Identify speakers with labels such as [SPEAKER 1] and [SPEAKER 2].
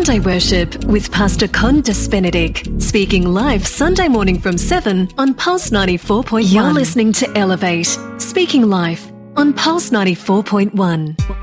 [SPEAKER 1] Sunday Worship with Pastor Condis Benedict, speaking live Sunday morning from 7 on Pulse 94.1. You're listening to Elevate, speaking live on Pulse 94.1.